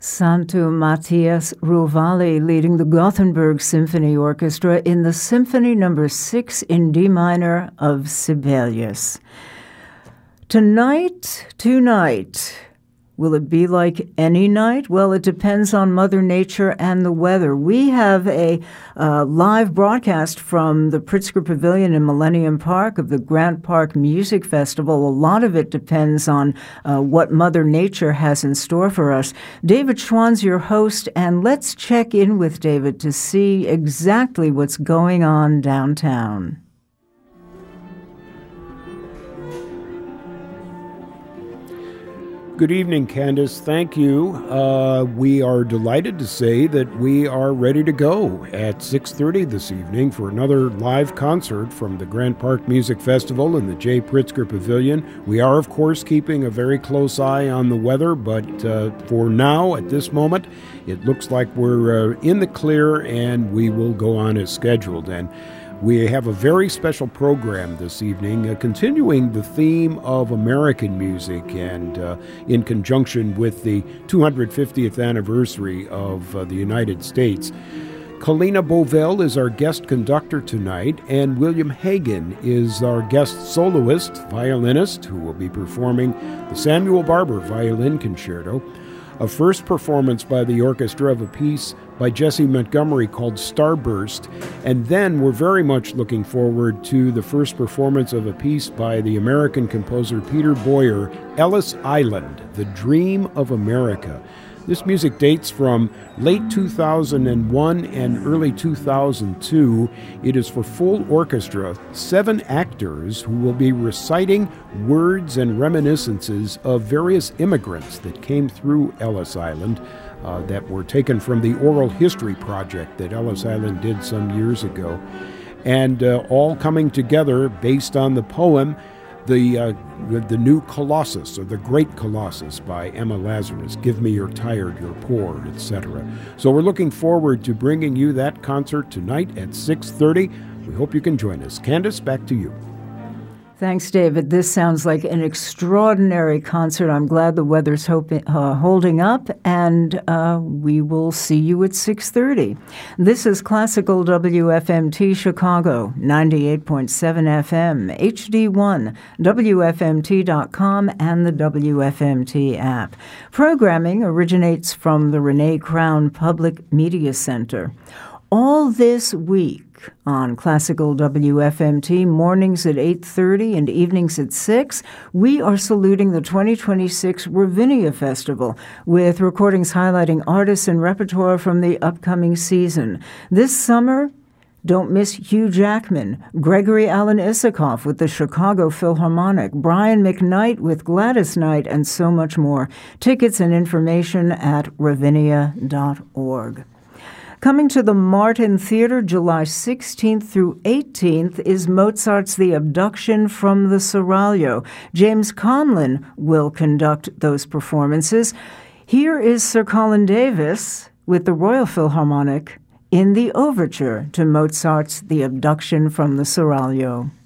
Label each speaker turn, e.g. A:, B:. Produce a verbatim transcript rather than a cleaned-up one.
A: Santo Matthias Rovali leading the Gothenburg Symphony Orchestra in the Symphony Number Six in D minor of Sibelius. Tonight, tonight, will it be like any night? Well, it depends on Mother Nature and the weather. We have a uh, live broadcast from the Pritzker Pavilion in Millennium Park of the Grant Park Music Festival. A lot of it depends on uh, what Mother Nature has in store for us. David Schwann's your host, and let's check in with David to see exactly what's going on downtown.
B: Good evening, Candace. Thank you. Uh, we are delighted to say that we are ready to go at six thirty this evening for another live concert from the Grant Park Music Festival in the J. Pritzker Pavilion. We are, of course, keeping a very close eye on the weather, but uh, for now, at this moment, it looks like we're uh, in the clear and we will go on as scheduled. And we have a very special program this evening, uh, continuing the theme of American music and uh, in conjunction with the two hundred fiftieth anniversary of uh, the United States. Kalina Bovell is our guest conductor tonight, and William Hagen is our guest soloist, violinist, who will be performing the Samuel Barber Violin Concerto, a first performance by the orchestra of a piece by Jesse Montgomery called Starburst, and then we're very much looking forward to the first performance of a piece by the American composer Peter Boyer, Ellis Island, The Dream of America. This music dates from late two thousand one and early two thousand two. It is for full orchestra, seven actors who will be reciting words and reminiscences of various immigrants that came through Ellis Island uh, that were taken from the Oral History Project that Ellis Island did some years ago. And uh, all coming together based on the poem The uh, the New Colossus, or The Great Colossus by Emma Lazarus, Give Me Your Tired, Your Poor, et cetera. So we're looking forward to bringing you that concert tonight at six thirty. We hope you can join us. Candace, back to you.
A: Thanks, David. This sounds like an extraordinary concert. I'm glad the weather's hoping, uh, holding up, and uh, we will see you at six thirty. This is Classical W F M T Chicago, ninety-eight point seven F M, H D one, W F M T dot com, and the W F M T app. Programming originates from the Renee Crown Public Media Center. All this week on Classical W F M T, mornings at eight thirty and evenings at six, we are saluting the twenty twenty-six Ravinia Festival with recordings highlighting artists and repertoire from the upcoming season. This summer, don't miss Hugh Jackman, Gregory Alan Issakoff with the Chicago Philharmonic, Brian McKnight with Gladys Knight, and so much more. Tickets and information at ravinia dot org. Coming to the Martin Theater July sixteenth through eighteenth is Mozart's The Abduction from the Seraglio. James Conlon will conduct those performances. Here is Sir Colin Davis with the Royal Philharmonic in the overture to Mozart's The Abduction from the Seraglio.